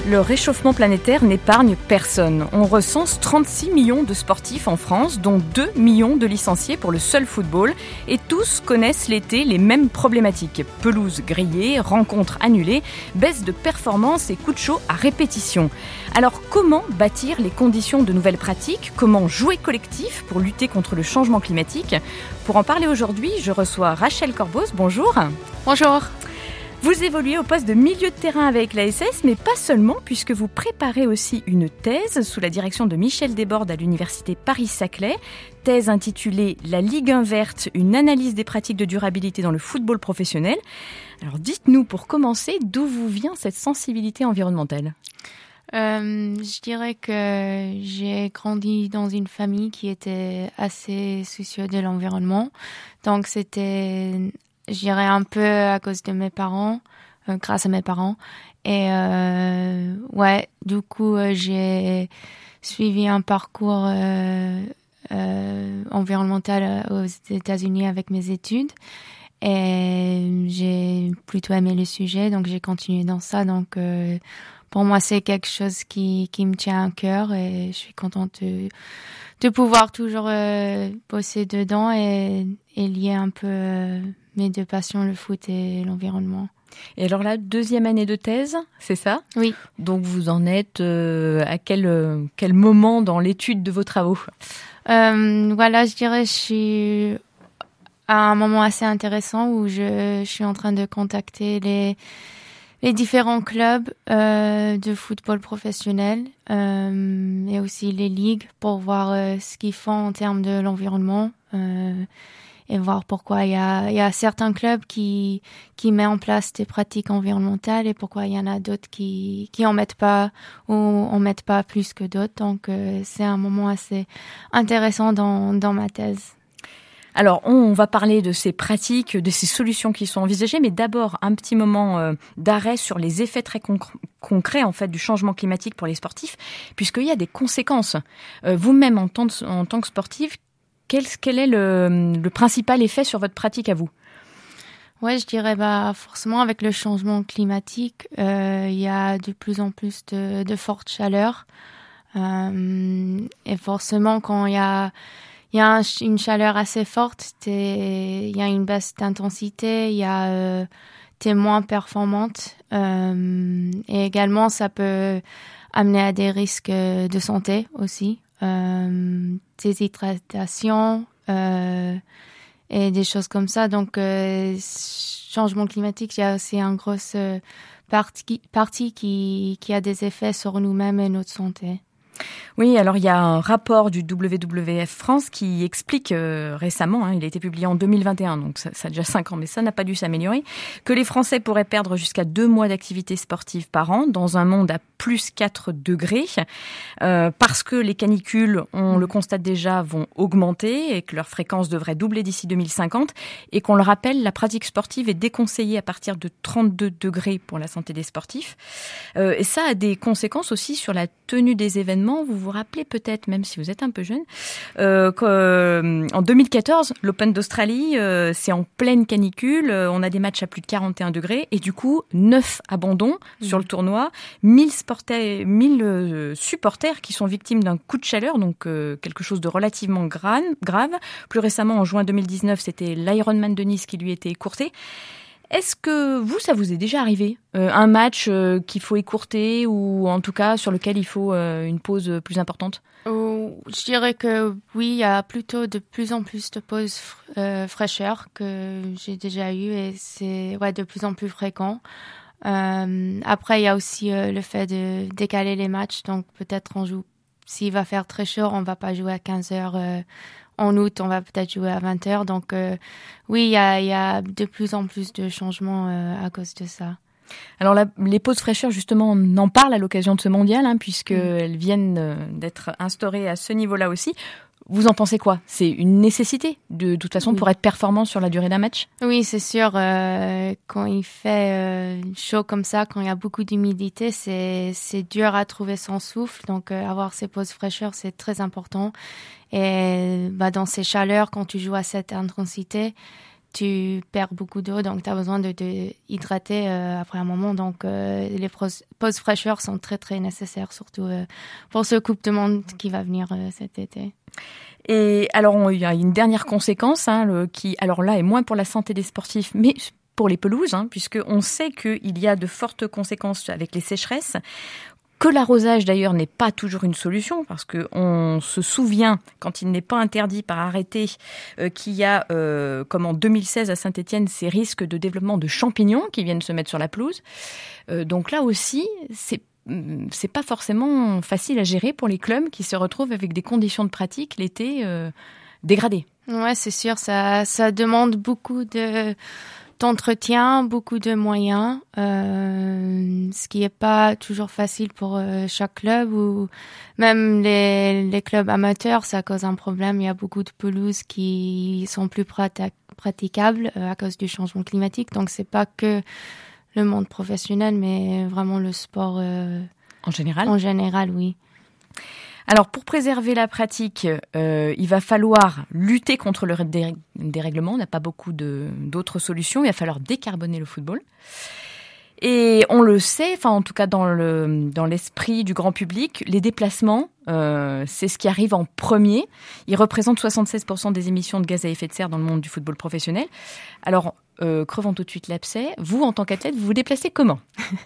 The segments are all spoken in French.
Le réchauffement planétaire n'épargne personne. On recense 36 millions de sportifs en France, dont 2 millions de licenciés pour le seul football. Et tous connaissent l'été les mêmes problématiques. Pelouse grillée, rencontres annulées, baisse de performance et coups de chaud à répétition. Alors comment bâtir les conditions de nouvelles pratiques ? Comment jouer collectif pour lutter contre le changement climatique ? Pour en parler aujourd'hui, je reçois Rachel Corbos. Bonjour. Bonjour. Vous évoluez au poste de milieu de terrain avec l'ASS, mais pas seulement, puisque vous préparez aussi une thèse sous la direction de Michel Desbordes à l'université Paris-Saclay. Thèse intitulée « La Ligue 1 verte, une analyse des pratiques de durabilité dans le football professionnel ». Alors dites-nous pour commencer, d'où vous vient cette sensibilité environnementale ? Je dirais que j'ai grandi dans une famille qui était assez soucieuse de l'environnement. Donc c'était, je dirais, un peu à cause de mes parents, grâce à mes parents. Et du coup, j'ai suivi un parcours environnemental aux États-Unis avec mes études. Et j'ai plutôt aimé le sujet, donc j'ai continué dans ça. Donc pour moi, c'est quelque chose qui me tient à cœur et je suis contente de pouvoir toujours bosser dedans et lier un peu mes deux passions, le foot et l'environnement. Et alors là, deuxième année de thèse, c'est ça ? Oui. Donc vous en êtes à quel moment dans l'étude de vos travaux ? Je dirais je suis à un moment assez intéressant où je suis en train de contacter les différents clubs de football professionnel et aussi les ligues pour voir ce qu'ils font en termes de l'environnement et voir pourquoi il y a certains clubs qui mettent en place des pratiques environnementales et pourquoi il y en a d'autres qui en mettent pas ou en mettent pas plus que d'autres. Donc c'est un moment assez intéressant dans ma thèse. Alors, on va parler de ces pratiques, de ces solutions qui sont envisagées, mais d'abord un petit moment d'arrêt sur les effets très concrets en fait du changement climatique pour les sportifs, puisqu'il y a des conséquences. Vous-même, en tant que sportif, quel est le principal effet sur votre pratique à vous ? Ouais, je dirais forcément avec le changement climatique, il y a de plus en plus de fortes chaleurs et forcément quand il y a une chaleur assez forte, il y a une baisse d'intensité, t'es moins performante et également ça peut amener à des risques de santé aussi, déshydratation et des choses comme ça. Donc changement climatique, il y a aussi une grosse partie qui a des effets sur nous-mêmes et notre santé. Oui, alors il y a un rapport du WWF France qui explique récemment, il a été publié en 2021, donc ça a déjà 5 ans, mais ça n'a pas dû s'améliorer, que les Français pourraient perdre jusqu'à 2 mois d'activité sportive par an dans un monde à plus 4 degrés, parce que les canicules, on le constate déjà, vont augmenter et que leur fréquence devrait doubler d'ici 2050 et qu'on le rappelle, la pratique sportive est déconseillée à partir de 32 degrés pour la santé des sportifs. Et ça a des conséquences aussi sur la tenue des événements. Vous vous rappelez peut-être, même si vous êtes un peu jeune, qu'en 2014, l'Open d'Australie, c'est en pleine canicule, on a des matchs à plus de 41 degrés et du coup, 9 abandons sur le tournoi, 1000 supporters qui sont victimes d'un coup de chaleur, donc quelque chose de relativement grave. Plus récemment, en juin 2019, c'était l'Ironman de Nice qui lui était écourté. Est-ce que ça vous est déjà arrivé ? Un match qu'il faut écourter ou en tout cas sur lequel il faut une pause plus importante ? Je dirais que oui, il y a plutôt de plus en plus de pauses fraîcheur que j'ai déjà eu et c'est de plus en plus fréquent. Après, il y a aussi le fait de décaler les matchs. Donc peut-être on joue, s'il va faire très chaud, on va pas jouer à 15h. En août, on va peut-être jouer à 20h. Donc, oui, il y a de plus en plus de changements à cause de ça. Alors, les pauses fraîcheur, justement, on en parle à l'occasion de ce mondial, puisqu'elles viennent d'être instaurées à ce niveau-là aussi. Vous en pensez quoi ? C'est une nécessité, de toute façon, pour être performant sur la durée d'un match ? Oui, c'est sûr. Quand il fait chaud comme ça, quand il y a beaucoup d'humidité, c'est dur à trouver son souffle. Donc, avoir ces pauses fraîcheur, c'est très important. Et dans ces chaleurs, quand tu joues à cette intensité, tu perds beaucoup d'eau, donc tu as besoin de te hydrater après un moment. Donc, les pauses fraîcheur sont très, très nécessaires, surtout pour ce Coupe du Monde qui va venir cet été. Et alors, il y a une dernière conséquence qui, alors là, est moins pour la santé des sportifs, mais pour les pelouses, puisqu'on sait qu'il y a de fortes conséquences avec les sécheresses. Que l'arrosage, d'ailleurs, n'est pas toujours une solution, parce qu'on se souvient, quand il n'est pas interdit par arrêté, qu'il y a, comme en 2016 à Saint-Étienne, ces risques de développement de champignons qui viennent se mettre sur la pelouse. Donc là aussi, c'est pas forcément facile à gérer pour les clubs qui se retrouvent avec des conditions de pratique l'été dégradées. Ouais, c'est sûr, ça demande beaucoup d'entretien, beaucoup de moyens, ce qui est pas toujours facile pour chaque club, ou même les clubs amateurs, ça cause un problème. Il y a beaucoup de pelouses qui sont plus praticables à cause du changement climatique. Donc c'est pas que le monde professionnel, mais vraiment le sport en général. En général, oui. Alors, pour préserver la pratique, il va falloir lutter contre le dérèglement. On n'a pas beaucoup d'autres solutions. Il va falloir décarboner le football. Et on le sait, enfin en tout cas dans l'esprit du grand public, les déplacements, c'est ce qui arrive en premier. Ils représentent 76% des émissions de gaz à effet de serre dans le monde du football professionnel. Alors, crevons tout de suite l'abcès. Vous, en tant qu'athlète, vous vous déplacez comment ?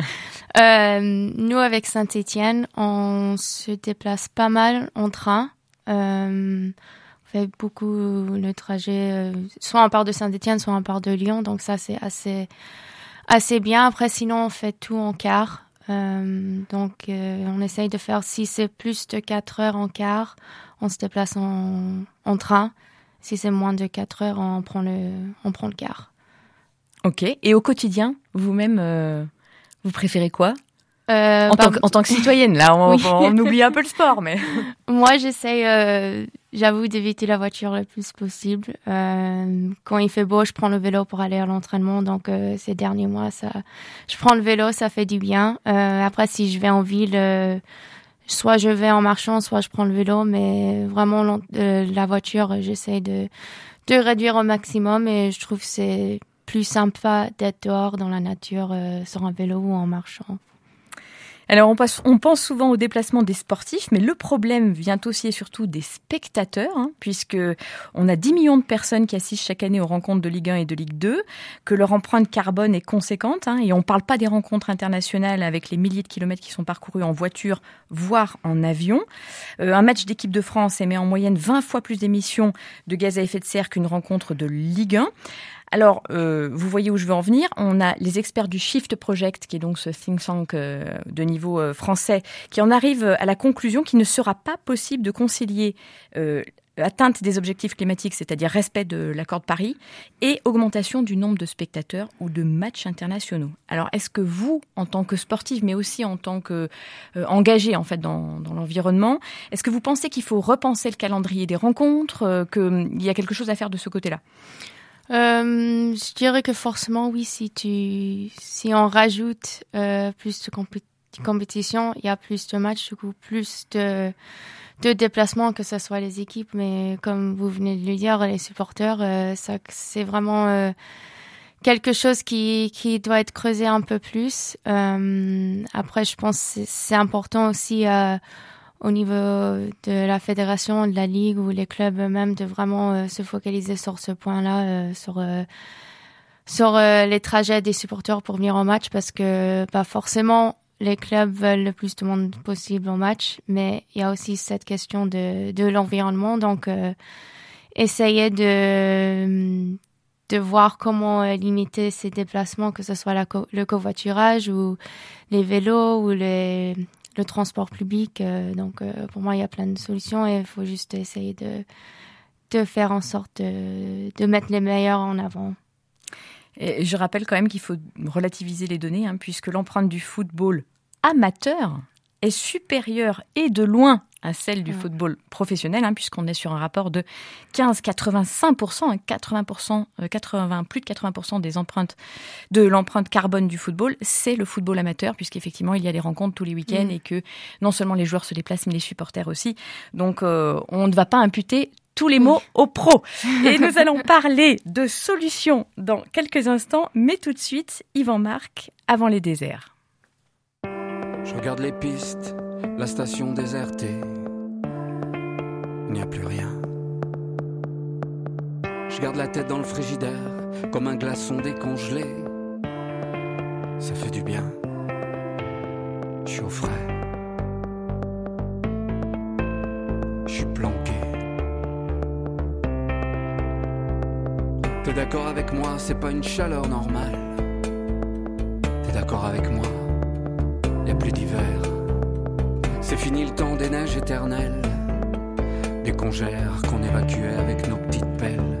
Nous, avec Saint-Étienne, on se déplace pas mal en train. On fait beaucoup le trajet, soit on part de Saint-Étienne, soit on part de Lyon. Donc ça, c'est assez bien. Après, sinon, on fait tout en car. Donc, on essaye de faire, si c'est plus de 4 heures en car, on se déplace en train. Si c'est moins de 4 heures, on prend le car. Ok. Et au quotidien, vous-même, vous préférez quoi ? En tant que citoyenne, là, on oublie un peu le sport, mais... Moi, j'essaye, j'avoue, d'éviter la voiture le plus possible. Quand il fait beau, je prends le vélo pour aller à l'entraînement. Donc, ces derniers mois, je prends le vélo, ça fait du bien. Après, si je vais en ville, soit je vais en marchant, soit je prends le vélo. Mais vraiment, la voiture, j'essaye de réduire au maximum. Et je trouve que c'est plus sympa d'être dehors dans la nature, sur un vélo ou en marchant. Alors, on pense souvent au déplacement des sportifs, mais le problème vient aussi et surtout des spectateurs, puisque on a 10 millions de personnes qui assistent chaque année aux rencontres de Ligue 1 et de Ligue 2, que leur empreinte carbone est conséquente, et on ne parle pas des rencontres internationales avec les milliers de kilomètres qui sont parcourus en voiture, voire en avion. Un match d'équipe de France émet en moyenne 20 fois plus d'émissions de gaz à effet de serre qu'une rencontre de Ligue 1. Alors, vous voyez où je veux en venir. On a les experts du Shift Project, qui est donc ce think tank de niveau français, qui en arrive à la conclusion qu'il ne sera pas possible de concilier atteinte des objectifs climatiques, c'est-à-dire respect de l'accord de Paris, et augmentation du nombre de spectateurs ou de matchs internationaux. Alors, est-ce que vous, en tant que sportif, mais aussi en tant que engagé en fait dans l'environnement, est-ce que vous pensez qu'il faut repenser le calendrier des rencontres, qu'il y a quelque chose à faire de ce côté-là ? Je dirais que forcément, oui, si on rajoute plus de compétition, il y a plus de matchs, du coup, plus de déplacements, que ce soit les équipes, mais comme vous venez de le dire, les supporters, ça, c'est vraiment quelque chose qui doit être creusé un peu plus. Après, je pense que c'est important aussi au niveau de la fédération, de la ligue ou les clubs eux-mêmes, de vraiment se focaliser sur ce point-là, sur les trajets des supporters pour venir au match, parce que pas forcément les clubs veulent le plus de monde possible au match, mais il y a aussi cette question de l'environnement. Donc, essayer de voir comment limiter ces déplacements, que ce soit le covoiturage ou les vélos ou le transport public. Donc, pour moi, il y a plein de solutions et il faut juste essayer de faire en sorte de mettre les meilleurs en avant. Et je rappelle quand même qu'il faut relativiser les données, puisque l'empreinte du football amateur est supérieure et de loin à celle du football professionnel, puisqu'on est sur un rapport de 15-85%, 80%, plus de 80% des empreintes de l'empreinte carbone du football, c'est le football amateur, puisqu'effectivement il y a des rencontres tous les week-ends et que non seulement les joueurs se déplacent, mais les supporters aussi. Donc on ne va pas imputer tous les mots au pro. Et nous allons parler de solutions dans quelques instants, mais tout de suite, Yvan Marc, Avant les déserts. Je regarde les pistes, la station désertée. Il n'y a plus rien. Je garde la tête dans le frigidaire, comme un glaçon décongelé. Ça fait du bien. Je suis au frais. Je suis planqué. T'es d'accord avec moi, c'est pas une chaleur normale. T'es d'accord avec moi, y a plus d'hiver. C'est fini le temps des neiges éternelles, des congères qu'on évacuait avec nos petites pelles.